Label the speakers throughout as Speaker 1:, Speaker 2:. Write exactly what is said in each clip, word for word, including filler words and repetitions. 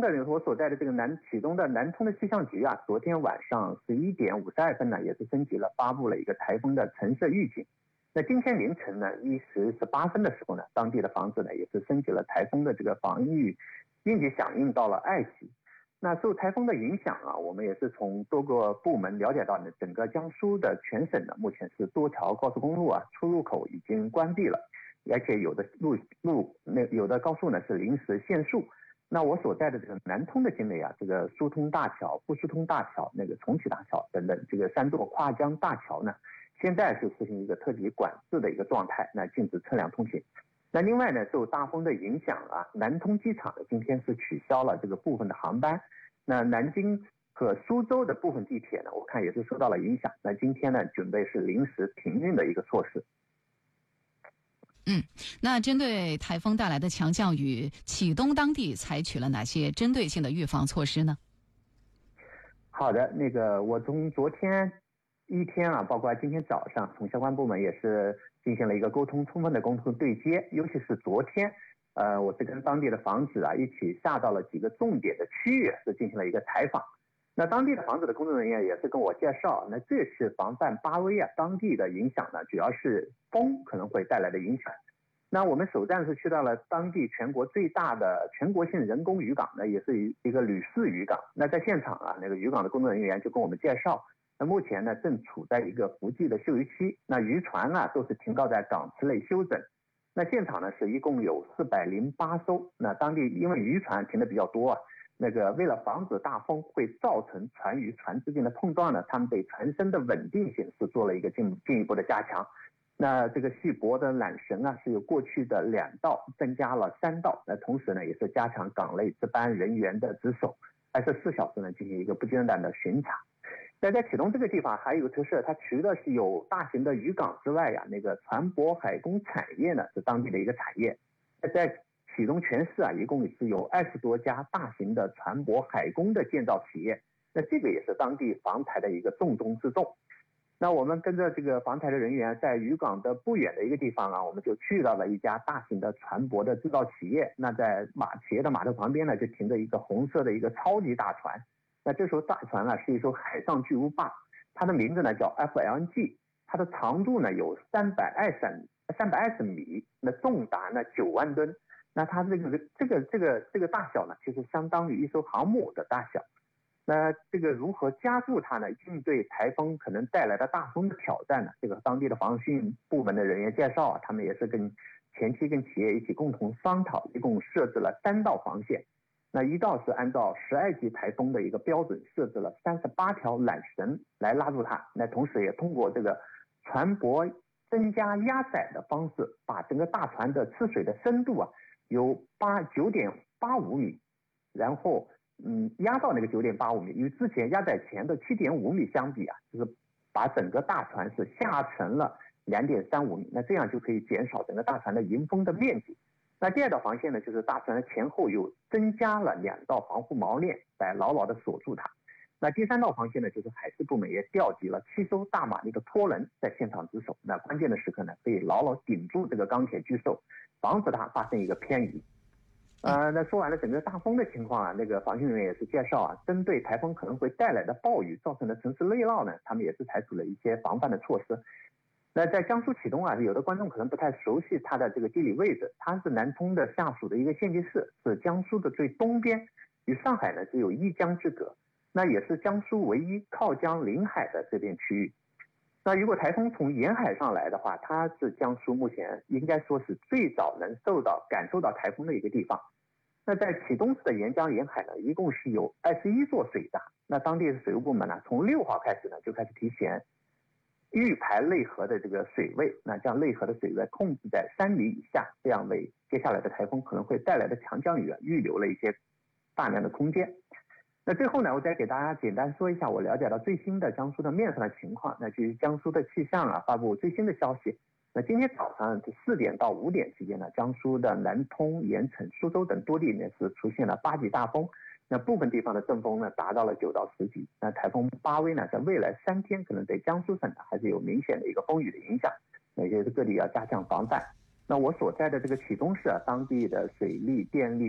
Speaker 1: 的我所在的这个南启东的南通的气象局啊，昨天晚上十一点五十二分呢，也是升级了，发布了一个台风的橙色预警。那今天凌晨呢，一时十八分的时候呢，当地的房子呢也是升级了台风的这个防御应急响应到了二级。那受台风的影响啊，我们也是从多个部门了解到呢，整个江苏的全省呢，目前是多条高速公路啊出入口已经关闭了，而且有的路路那有的高速呢是临时限速。那我所在的这个南通的境内啊，这个疏通大桥、不疏通大桥、那个重启大桥等等，这个三座跨江大桥呢，现在是实行一个特级管制的一个状态，那禁止车辆通行。那另外呢，受大风的影响啊，南通机场呢今天是取消了这个部分的航班。那南京和苏州的部分地铁呢，我看也是受到了影响。那今天呢，准备是临时停运的一个措施。
Speaker 2: 嗯，那针对台风带来的强降雨，启东当地采取了哪些针对性的预防措施呢？
Speaker 1: 好的，那个我从昨天一天啊，包括今天早上，从相关部门也是进行了一个沟通，充分的沟通对接。尤其是昨天，呃，我是跟当地的房子啊一起下到了几个重点的区域，是进行了一个采访。那当地的房子的工作人员也是跟我介绍，那这次防范巴威啊当地的影响呢，主要是风可能会带来的影响。那我们首站是去到了当地全国最大的全国性人工渔港呢，也是一个吕氏渔港。那在现场啊，那个渔港的工作人员就跟我们介绍，那目前呢正处在一个伏季的休渔期，那渔船啊都是停靠在港池内休整。那现场呢是一共有四百零八艘，那当地因为渔船停的比较多啊，那个为了防止大风会造成船与船之间的碰撞呢，他们对船身的稳定性是做了一个进进一步的加强。那这个细泊的缆绳啊是由过去的两道增加了三道，那同时呢也是加强港内值班人员的值守，二十四小时呢进行一个不间断的巡查。那在启东这个地方还有特色，它除了是有大型的渔港之外呀、啊，那个船舶海工产业呢是当地的一个产业。在启东全市啊，一共是有二十多家大型的船舶海工的建造企业，那这个也是当地防台的一个重中之重。那我们跟着这个防台的人员，在渔港的不远的一个地方啊，我们就去到了一家大型的船舶的制造企业。那在马企业的码头旁边呢，就停着一个红色的一个超级大船。那这艘大船啊，是一艘海上巨无霸，它的名字呢叫 F L G， 它的长度呢有三百二十米，那重达呢九万吨。那它这个这个这个这个大小呢，其实相当于一艘航母的大小。那这个如何加速它呢？应对台风可能带来的大风的挑战呢？这个当地的防汛部门的人员介绍啊，他们也是跟前期跟企业一起共同商讨，一共设置了三道防线。那一道是按照十二级台风的一个标准设置了三十八条缆绳来拉住它，那同时也通过这个船舶增加压载的方式，把整个大船的吃水的深度啊由八九点八五米，然后嗯压到那个九点八五米，与之前压载前的七点五米相比啊，就是把整个大船是下沉了两点三五米，那这样就可以减少整个大船的迎风的面积。那第二道防线呢，就是大船的前后又增加了两道防护锚链来牢牢的锁住它。那第三道防线呢，就是海事部门也调集了七艘大马力的拖轮在现场值守，那关键的时刻呢，可以牢牢顶住这个钢铁巨兽，防止它发生一个偏移。呃，那说完了整个大风的情况啊，那个防汛人员也是介绍啊，针对台风可能会带来的暴雨造成的城市内涝呢，他们也是采取了一些防范的措施。那在江苏启东啊，有的观众可能不太熟悉它的这个地理位置，它是南通的下属的一个县级市，是江苏的最东边，与上海呢只有一江之隔，那也是江苏唯一靠江临海的这片区域。那如果台风从沿海上来的话，它是江苏目前应该说是最早能受到感受到台风的一个地方。那在启东市的沿江沿海呢，一共是有二十一座水闸，那当地的水务部门呢，从六号开始呢就开始提前预排内河的这个水位，那将内河的水位控制在三米以下，这样为接下来的台风可能会带来的强降雨啊预留了一些大量的空间。那最后呢，我再给大家简单说一下我了解到最新的江苏的面上的情况。那就是江苏的气象啊发布最新的消息，那今天早上四点到五点之间呢，江苏的南通、盐城、苏州等多地呢是出现了八级大风，那部分地方的阵风呢达到了九到十级。那台风巴威呢，在未来三天可能对江苏省呢还是有明显的一个风雨的影响，那也是各地要加强防范。那我所在的这个启东市啊，当地的水利、电力、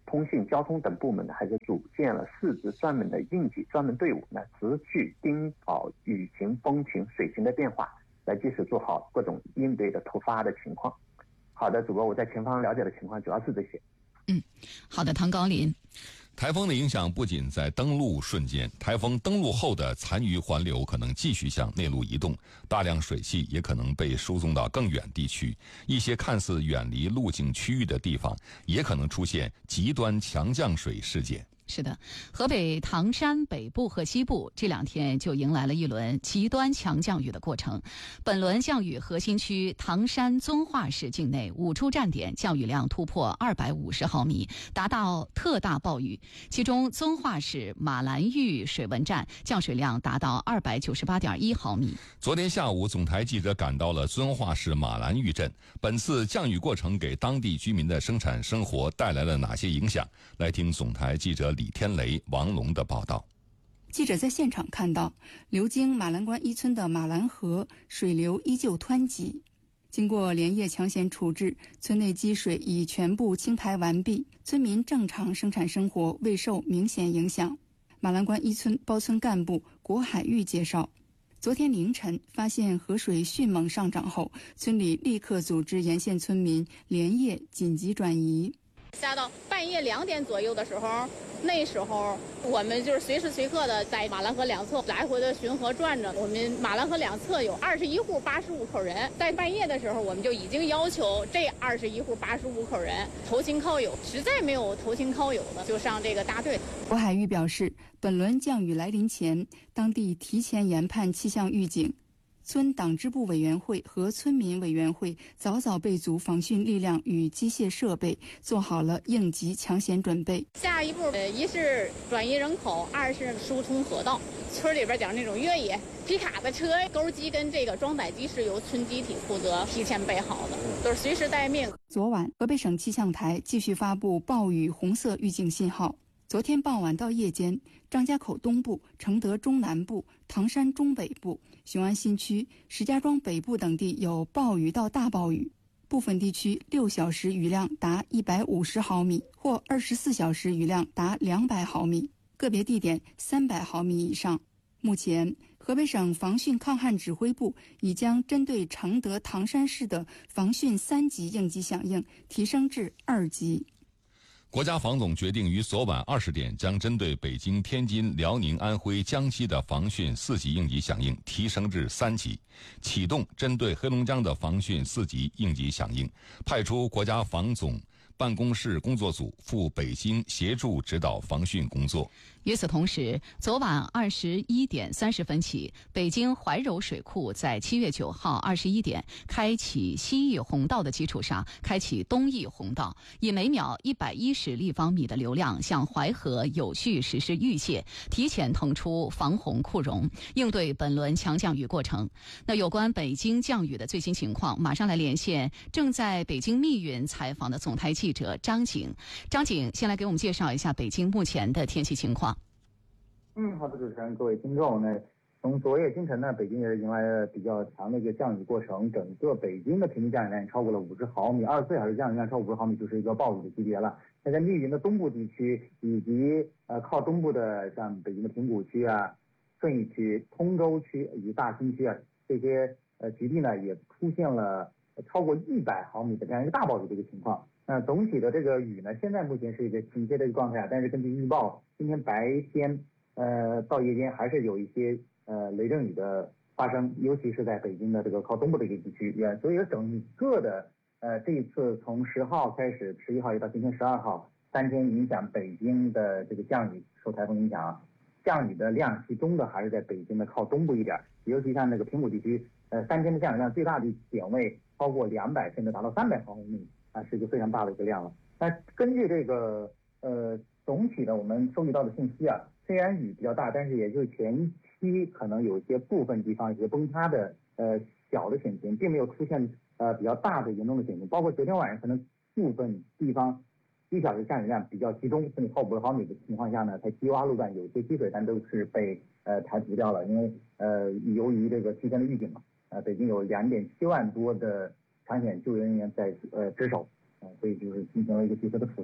Speaker 1: 通信、交通等部门呢，还是组建了四支专门的应急专门队伍呢，持续盯好雨情、风情、水情的变化，来及时做好各种应对的突发的情况。好的，主播，我在前方了解的情况主要是这些。
Speaker 2: 嗯，好的，唐高林。
Speaker 3: 台风的影响不仅在登陆瞬间，台风登陆后的残余环流可能继续向内陆移动，大量水汽也可能被输送到更远地区，一些看似远离路径区域的地方也可能出现极端强降水事件。
Speaker 2: 是的，河北唐山北部和西部这两天就迎来了一轮极端强降雨的过程。本轮降雨核心区唐山遵化市境内五处站点降雨量突破二百五十毫米，达到特大暴雨。其中遵化市马兰峪水文站降水量达到二百九十八点一毫米。
Speaker 3: 昨天下午，总台记者赶到了遵化市马兰峪镇。本次降雨过程给当地居民的生产生活带来了哪些影响？来听总台记者李天雷、王龙的报道。
Speaker 4: 记者在现场看到，流经马兰关一村的马兰河水流依旧湍急，经过连夜抢险处置，村内积水已全部清排完毕，村民正常生产生活未受明显影响。马兰关一村包村干部郭海玉介绍，昨天凌晨发现河水迅猛上涨后，村里立刻组织沿线村民连夜紧急转移。
Speaker 5: 下到半夜两点左右的时候，那时候我们就是随时随刻的在马兰河两侧来回的巡河转着。我们马兰河两侧有二十一户八十五口人，在半夜的时候，我们就已经要求这二十一户八十五口人投亲靠友，实在没有投亲靠友的，就上这个大队。
Speaker 4: 郭海玉表示，本轮降雨来临前，当地提前研判气象预警。村党支部委员会和村民委员会早早备足防汛力量与机械设备，做好了应急抢险准备。
Speaker 5: 下一步，呃，一是转移人口，二是疏通河道。村里边讲那种越野皮卡的车，钩机跟这个装载机是由村集体负责提前备好的，都是随时待命。
Speaker 4: 昨晚，河北省气象台继续发布暴雨红色预警信号。昨天傍晚到夜间，张家口东部、承德中南部、唐山中北部、雄安新区、石家庄北部等地有暴雨到大暴雨，部分地区六小时雨量达一百五十毫米，或二十四小时雨量达两百毫米，个别地点三百毫米以上。目前，河北省防汛抗旱指挥部已将针对承德、唐山市的防汛三级应急响应提升至二级。
Speaker 3: 国家防总决定于昨晚二十点将针对北京、天津、辽宁、安徽、江西的防汛四级应急响应提升至三级，启动针对黑龙江的防汛四级应急响应，派出国家防总办公室工作组赴北京协助指导防汛工作。
Speaker 2: 与此同时，昨晚二十一点三十分起，北京怀柔水库在七月九号二十一点开启西弋洪道的基础上，开启东弋洪道，以每秒一百一十立方米的流量向淮河有序实施预泄，提前腾出防洪库容，应对本轮强降雨过程。那有关北京降雨的最新情况，马上来连线正在北京密云采访的总台记者张景。张景，先来给我们介绍一下北京目前的天气情况。
Speaker 1: 嗯，好的，主持人，各位听众，那从昨夜今晨呢，北京也是迎来了比较强的一个降雨过程，整个北京的平均降雨量超过了五十毫米，二十四小时降雨量超过五十毫米就是一个暴雨的级别了。那在密云的东部地区以及呃靠东部的像北京的平谷区啊、顺义区、通州区以及大兴区啊这些呃局地呢，也出现了超过一百毫米的这样一个大暴雨的一个情况。那总体的这个雨呢，现在目前是一个停歇的一个状态，但是根据预报，今天白天呃，到夜间还是有一些呃雷阵雨的发生，尤其是在北京的这个靠东部的一个地区，也所以整个的呃这一次从十号开始，十一号一直到今天十二号三天影响北京的这个降雨，受台风影响，降雨的量集中的还是在北京的靠东部一点，尤其像那个平谷地区，呃三天的降雨量最大的点位超过两百，甚至达到三百毫米啊，是一个非常大的一个量了。那根据这个呃总体的我们收集到的信息啊。虽然雨比较大，但是也就前期可能有一些部分地方有些崩塌的呃小的险情，并没有出现呃比较大的严重的险情。包括昨天晚上可能部分地方一小时降雨量比较集中，甚至超五十毫米的情况下呢，在低洼路段有些积水，但都是被呃排除掉了。因为呃由于这个提前的预警嘛，呃北京有两点七万多的抢险救援人员在呃值守，呃所以就是进行了一个及时的处置。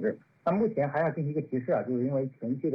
Speaker 6: 那目前还要进行一个提示啊，就是因为前期的